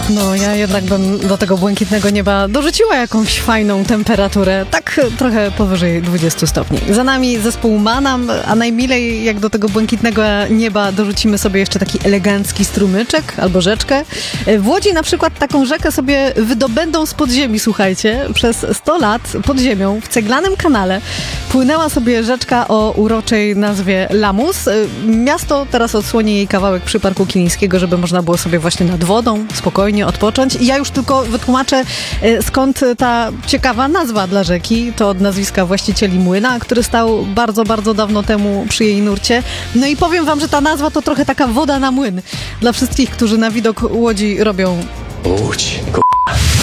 No, ja jednak bym do tego błękitnego nieba dorzuciła jakąś fajną temperaturę, tak trochę powyżej 20 stopni. Za nami zespół Manam, a najmilej jak do tego błękitnego nieba dorzucimy sobie jeszcze taki elegancki strumyczek albo rzeczkę. W Łodzi na przykład taką rzekę sobie wydobędą z podziemi, słuchajcie. Przez 100 lat pod ziemią w ceglanym kanale płynęła sobie rzeczka o uroczej nazwie Lamus. Miasto teraz odsłoni jej kawałek przy Parku Kilińskiego, żeby można było sobie właśnie nad wodą spokojnie odpocząć. I ja już tylko wytłumaczę, skąd ta ciekawa nazwa dla rzeki. To od nazwiska właścicieli młyna, który stał bardzo, bardzo dawno temu przy jej nurcie. No i powiem wam, że ta nazwa to trochę taka woda na młyn dla wszystkich, którzy na widok Łodzi robią Łódź,